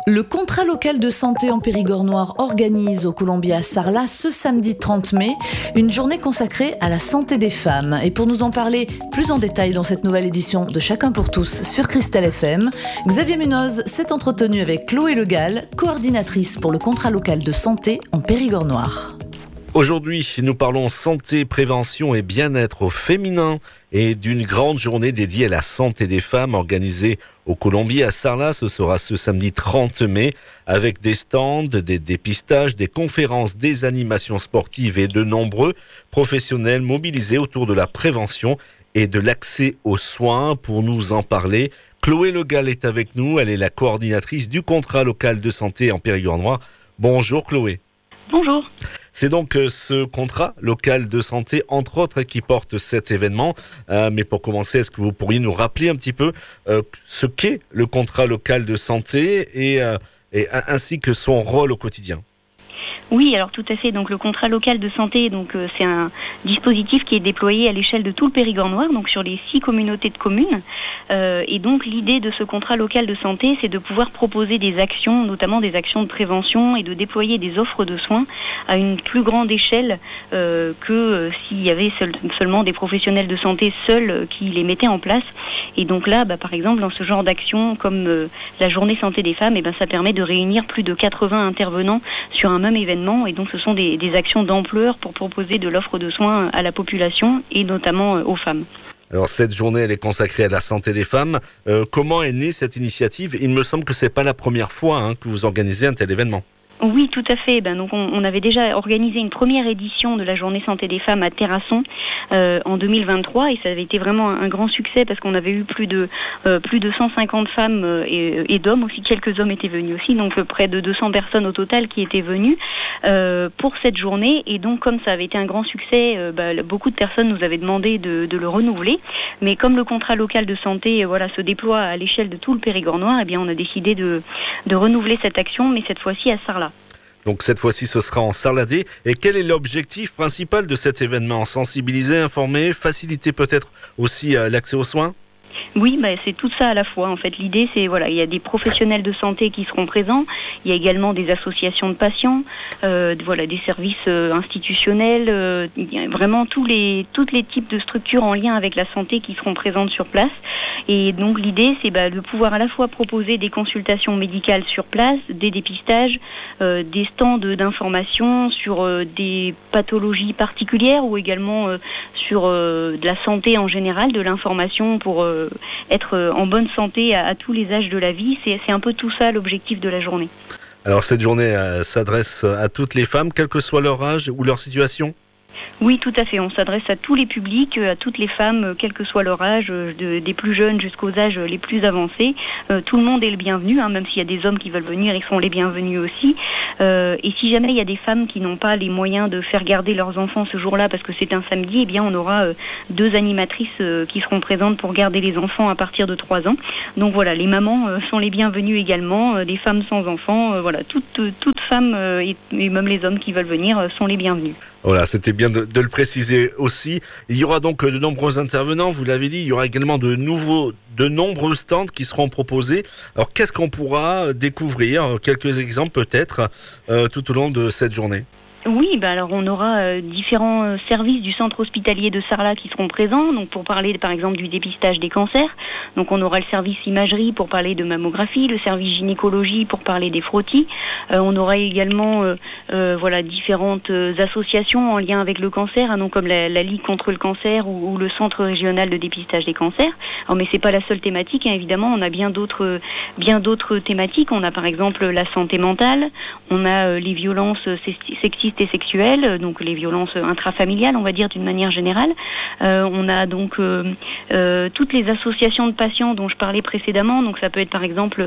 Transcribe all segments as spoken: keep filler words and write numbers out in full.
Le contrat local de santé en Périgord noir organise au Colombier à Sarlat ce samedi trente mai une journée consacrée à la santé des femmes. Et pour nous en parler plus en détail dans cette nouvelle édition de Chacun pour tous sur Christelle F M, Xavier Munoz s'est entretenu avec Chloé Le Gall, coordinatrice pour le contrat local de santé en Périgord noir. Aujourd'hui, nous parlons santé, prévention et bien-être au féminin et d'une grande journée dédiée à la santé des femmes organisée au Colombier à Sarlat. Ce sera ce samedi trente mai avec des stands, des dépistages, des conférences, des animations sportives et de nombreux professionnels mobilisés autour de la prévention et de l'accès aux soins. Pour nous en parler, Chloé Le Gall est avec nous. Elle est la coordinatrice du contrat local de santé en Périgord noir. Bonjour Chloé. Bonjour. C'est donc euh, ce contrat local de santé, entre autres, qui porte cet événement. Euh, mais pour commencer, est-ce que vous pourriez nous rappeler un petit peu euh, ce qu'est le contrat local de santé et, euh, et ainsi que son rôle au quotidien ? Oui, alors tout à fait. Donc le contrat local de santé, donc euh, c'est un dispositif qui est déployé à l'échelle de tout le Périgord noir, donc sur les six communautés de communes. Euh, et donc l'idée de ce contrat local de santé, c'est de pouvoir proposer des actions, notamment des actions de prévention, et de déployer des offres de soins à une plus grande échelle euh, que euh, s'il y avait seul, seulement des professionnels de santé seuls euh, qui les mettaient en place. Et donc là, bah, par exemple, dans ce genre d'action, comme euh, la journée santé des femmes, et ben ça permet de réunir plus de quatre-vingts intervenants sur un même événement. Et donc ce sont des, des actions d'ampleur pour proposer de l'offre de soins à la population et notamment aux femmes. Alors cette journée, elle est consacrée à la santé des femmes. Euh, comment est née cette initiative ? Il me semble que c'est pas la première fois hein, que vous organisez un tel événement. Oui, tout à fait. Ben, donc on, on avait déjà organisé une première édition de la Journée Santé des Femmes à Terrasson euh, en deux mille vingt-trois et ça avait été vraiment un, un grand succès parce qu'on avait eu plus de euh, plus de cent cinquante femmes euh, et, et d'hommes aussi. Quelques hommes étaient venus aussi, donc euh, près de deux cents personnes au total qui étaient venues euh, pour cette journée. Et donc comme ça avait été un grand succès, euh, ben, beaucoup de personnes nous avaient demandé de, de le renouveler. Mais comme le contrat local de santé, euh, voilà, se déploie à l'échelle de tout le Périgord noir, eh bien on a décidé de de renouveler cette action, mais cette fois-ci à Sarlat. Donc cette fois-ci, ce sera en Sarladé. Et quel est l'objectif principal de cet événement ? Sensibiliser, informer, faciliter peut-être aussi euh, l'accès aux soins ? Oui, bah, c'est tout ça à la fois. En fait, l'idée, c'est voilà, il y a des professionnels de santé qui seront présents. Il y a également des associations de patients, euh, voilà, des services euh, institutionnels. Euh, il y a vraiment tous les tous les types de structures en lien avec la santé qui seront présentes sur place. Et donc l'idée, c'est bah, de pouvoir à la fois proposer des consultations médicales sur place, des dépistages, euh, des stands d'information sur euh, des pathologies particulières ou également euh, sur euh, de la santé en général, de l'information pour euh, être en bonne santé à, à tous les âges de la vie. C'est, c'est un peu tout ça l'objectif de la journée. Alors cette journée euh, s'adresse à toutes les femmes, quel que soit leur âge ou leur situation ? Oui, tout à fait. On s'adresse à tous les publics, à toutes les femmes, quel que soit leur âge, de, des plus jeunes jusqu'aux âges les plus avancés. Euh, tout le monde est le bienvenu, hein, même s'il y a des hommes qui veulent venir, ils sont les bienvenus aussi. Euh, et si jamais il y a des femmes qui n'ont pas les moyens de faire garder leurs enfants ce jour-là, parce que c'est un samedi, eh bien on aura euh, deux animatrices euh, qui seront présentes pour garder les enfants à partir de trois ans. Donc voilà, les mamans euh, sont les bienvenues également, euh, les femmes sans enfants, euh, voilà, toutes, toutes femmes euh, et, et même les hommes qui veulent venir euh, sont les bienvenus. Voilà, c'était bien de, de le préciser aussi. Il y aura donc de nombreux intervenants, vous l'avez dit, il y aura également de nouveaux, de nombreux stands qui seront proposés. Alors qu'est-ce qu'on pourra découvrir ? Quelques exemples peut-être euh, tout au long de cette journée. Oui, bah alors on aura euh, différents euh, services du centre hospitalier de Sarlat qui seront présents, donc pour parler par exemple du dépistage des cancers. Donc on aura le service imagerie pour parler de mammographie, le service gynécologie pour parler des frottis. Euh, on aura également euh, euh, voilà différentes euh, associations en lien avec le cancer, hein, donc comme la, la Ligue contre le cancer ou, ou le Centre régional de dépistage des cancers. Alors mais c'est pas la seule thématique, hein, évidemment, on a bien d'autres bien d'autres thématiques. On a par exemple la santé mentale, on a euh, les violences sexistes et sexuelles, donc les violences intrafamiliales, on va dire d'une manière générale. Euh, on a donc euh, euh, toutes les associations de patients dont je parlais précédemment, donc ça peut être par exemple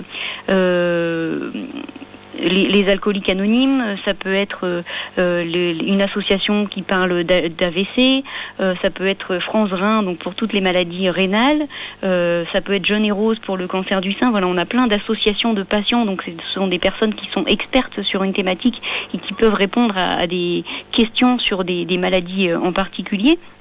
euh, les, les alcooliques anonymes, ça peut être euh, les, une association qui parle d'A V C, euh, ça peut être France Rein, donc pour toutes les maladies rénales, euh, ça peut être Jaune et Rose pour le cancer du sein. Voilà, on a plein d'associations de patients, donc ce sont des personnes qui sont expertes sur une thématique et qui peuvent répondre à, à des questions sur des, des maladies en particulier.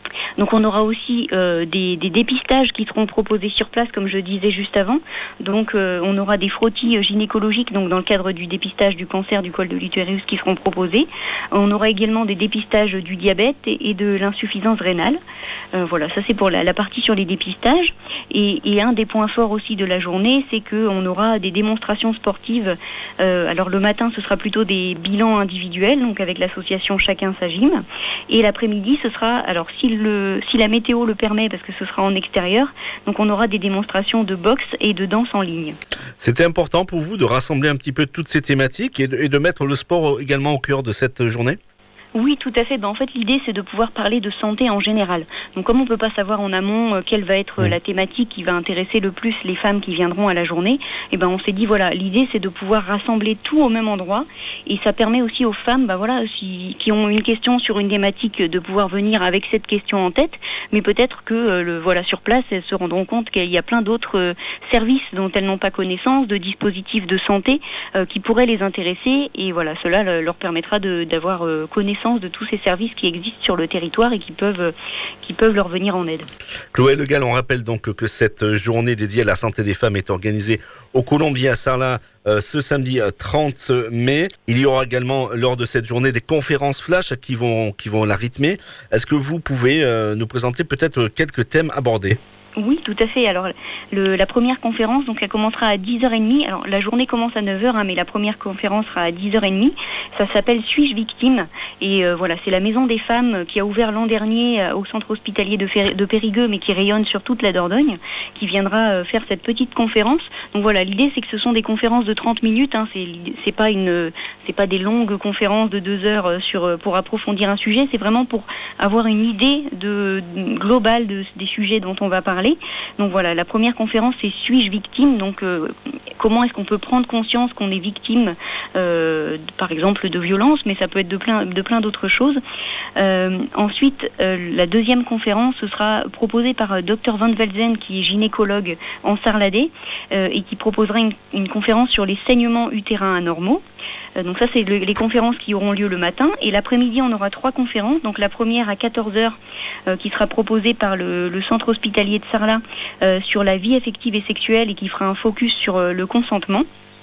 Donc on aura aussi euh, des, des dépistages qui seront proposés sur place, comme je disais juste avant. Donc euh, on aura des frottis gynécologiques, donc dans le cadre du dépistage du cancer du col de l'utérus, qui seront proposés. On aura également des dépistages du diabète et, et de l'insuffisance rénale. Euh, voilà, ça c'est pour la, la partie sur les dépistages. Et, et un des points forts aussi de la journée, c'est qu'on aura des démonstrations sportives. Euh, alors le matin, ce sera plutôt des bilans individuels, donc avec l'association Chacun sa gym. Et l'après-midi, ce sera, alors si le, si la météo le permet, parce que ce sera en extérieur, donc on aura des démonstrations de boxe et de danse en ligne. C'était important pour vous de rassembler un petit peu toutes ces thématiques et de, et de mettre le sport également au cœur de cette journée ? Oui, tout à fait. Ben, en fait, l'idée, c'est de pouvoir parler de santé en général. Donc, comme on ne peut pas savoir en amont euh, quelle va être euh, la thématique qui va intéresser le plus les femmes qui viendront à la journée, eh ben, on s'est dit, voilà, l'idée, c'est de pouvoir rassembler tout au même endroit. Et ça permet aussi aux femmes, ben, voilà, si, qui ont une question sur une thématique, de pouvoir venir avec cette question en tête. Mais peut-être que, euh, le, voilà, sur place, elles se rendront compte qu'il y a plein d'autres euh, services dont elles n'ont pas connaissance, de dispositifs de santé euh, qui pourraient les intéresser. Et voilà, cela le, leur permettra de, d'avoir euh, connaissance de tous ces services qui existent sur le territoire et qui peuvent, qui peuvent leur venir en aide. Chloé Le Gall, on rappelle donc que cette journée dédiée à la santé des femmes est organisée au Colombier à Sarlat euh, ce samedi trente mai. Il y aura également lors de cette journée des conférences flash qui vont, qui vont la rythmer. Est-ce que vous pouvez euh, nous présenter peut-être quelques thèmes abordés ? Oui, tout à fait. Alors, le, la première conférence, donc, elle commencera à dix heures trente. Alors, la journée commence à neuf heures, hein, mais la première conférence sera à dix heures trente. Ça s'appelle « Suis-je victime ?» Et euh, voilà, c'est la Maison des femmes qui a ouvert l'an dernier euh, au centre hospitalier de, Fer- de Périgueux, mais qui rayonne sur toute la Dordogne, qui viendra euh, faire cette petite conférence. Donc voilà, l'idée, c'est que ce sont des conférences de trente minutes. Hein, c'est, c'est pas une, c'est pas des longues conférences de deux heures euh, sur, pour approfondir un sujet. C'est vraiment pour avoir une idée de, globale de, des sujets dont on va parler. Donc voilà, la première conférence, c'est « Suis-je victime ?» Donc euh, comment est-ce qu'on peut prendre conscience qu'on est victime, euh, par exemple, de violence, mais ça peut être de plein, de plein d'autres choses. Euh, ensuite, euh, la deuxième conférence, ce sera proposée par euh, docteur Van Velzen, qui est gynécologue en Sarladais, euh, et qui proposera une, une conférence sur les saignements utérins anormaux. Euh, donc ça, c'est le, les conférences qui auront lieu le matin. Et l'après-midi, on aura trois conférences. Donc la première à quatorze heures, euh, qui sera proposée par le, le centre hospitalier de Sarlat, euh, sur la vie affective et sexuelle, et qui fera un focus sur euh, le consentement.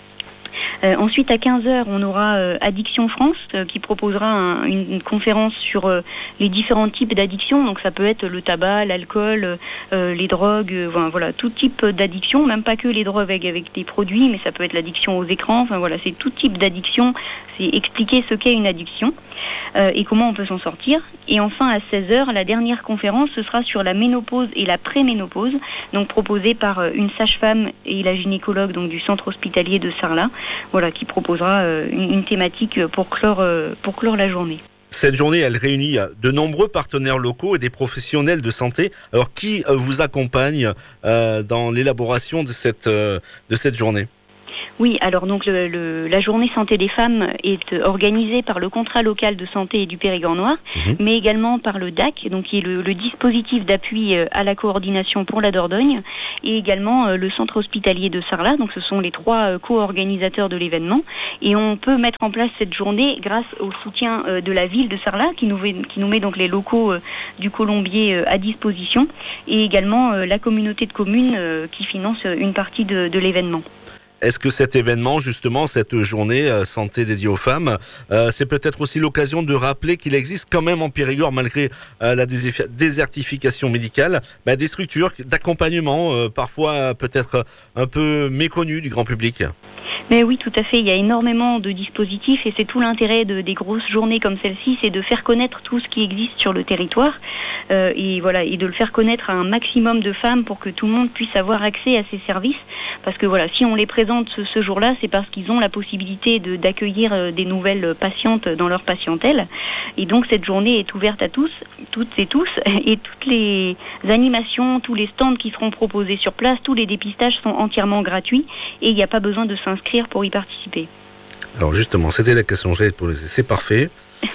Euh, ensuite, à quinze heures, on aura euh, Addiction France euh, qui proposera un, une, une conférence sur euh, les différents types d'addiction. Donc ça peut être le tabac, l'alcool, euh, les drogues, euh, enfin, voilà, tout type d'addiction, même pas que les drogues avec, avec des produits, mais ça peut être l'addiction aux écrans. Enfin voilà, c'est tout type d'addiction. C'est expliquer ce qu'est une addiction euh, et comment on peut s'en sortir. Et enfin, à seize heures, la dernière conférence, ce sera sur la ménopause et la préménopause, donc proposée par euh, une sage-femme et la gynécologue donc, du centre hospitalier de Sarlat, voilà, qui proposera euh, une, une thématique pour clore, euh, pour clore la journée. Cette journée, elle réunit de nombreux partenaires locaux et des professionnels de santé. Alors, qui vous accompagne euh, dans l'élaboration de cette, euh, de cette journée ? Oui, alors donc le, le, la journée santé des femmes est organisée par le contrat local de santé et du Périgord noir, mmh. mais également par le D A C, donc qui est le, le dispositif d'appui à la coordination pour la Dordogne, et également euh, le centre hospitalier de Sarlat. Donc ce sont les trois euh, co-organisateurs de l'événement, et on peut mettre en place cette journée grâce au soutien euh, de la ville de Sarlat, qui nous, qui nous met donc les locaux euh, du Colombier euh, à disposition, et également euh, la communauté de communes euh, qui finance une partie de, de l'événement. Est-ce que cet événement, justement, cette journée euh, santé dédiée aux femmes, euh, c'est peut-être aussi l'occasion de rappeler qu'il existe quand même en Périgord, malgré euh, la désé- désertification médicale, bah, des structures d'accompagnement, euh, parfois peut-être un peu méconnues du grand public ? Mais oui, tout à fait. Il y a énormément de dispositifs et c'est tout l'intérêt de, des grosses journées comme celle-ci, c'est de faire connaître tout ce qui existe sur le territoire euh, et voilà, et de le faire connaître à un maximum de femmes pour que tout le monde puisse avoir accès à ces services. Parce que voilà, si on les présente ce, ce jour-là, c'est parce qu'ils ont la possibilité de, d'accueillir euh, des nouvelles patientes dans leur patientèle. Et donc cette journée est ouverte à tous, toutes et tous, et toutes les animations, tous les stands qui seront proposés sur place, tous les dépistages sont entièrement gratuits et il n'y a pas besoin de s'inscrire pour y participer. Alors justement, c'était la question que j'allais te poser, c'est parfait.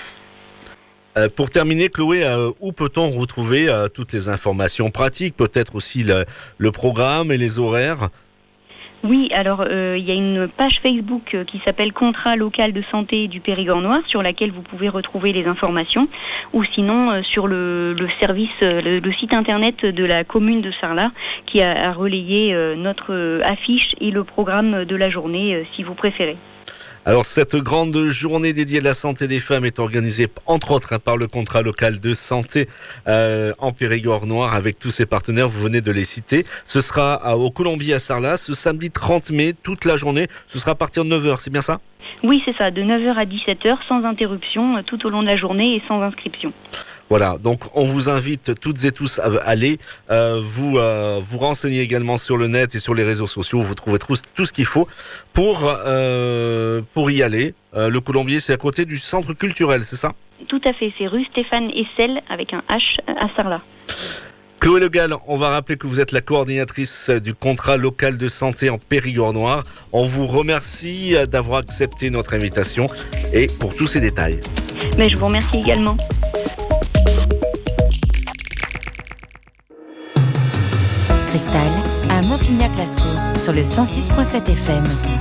Euh, pour terminer, Chloé, euh, où peut-on retrouver euh, toutes les informations pratiques, peut-être aussi le, le programme et les horaires ? Oui, alors euh, il y a une page Facebook euh, qui s'appelle Contrat local de santé du Périgord noir sur laquelle vous pouvez retrouver les informations, ou sinon euh, sur le, le service, euh, le, le site internet de la commune de Sarlat qui a, a relayé euh, notre euh, affiche et le programme de la journée euh, si vous préférez. Alors cette grande journée dédiée à la santé des femmes est organisée entre autres hein, par le contrat local de santé euh, en Périgord noir avec tous ses partenaires, vous venez de les citer. Ce sera à, au Colombier à Sarlat ce samedi trente mai, toute la journée, ce sera à partir de neuf heures, c'est bien ça ? Oui, c'est ça, de neuf heures à dix-sept heures sans interruption tout au long de la journée et sans inscription. Voilà, donc on vous invite toutes et tous à aller euh, vous euh, vous renseigner également sur le net et sur les réseaux sociaux. Vous trouvez tout, tout ce qu'il faut pour euh, pour y aller. Euh, le Colombier, c'est à côté du centre culturel, c'est ça ? Tout à fait, c'est rue Stéphane Essel avec un H à Sarlat. Chloé Le Gall, on va rappeler que vous êtes la coordinatrice du contrat local de santé en Périgord noir. On vous remercie d'avoir accepté notre invitation et pour tous ces détails. Mais je vous remercie également. Cristal à Montignac-Lascaux sur le cent six virgule sept F M.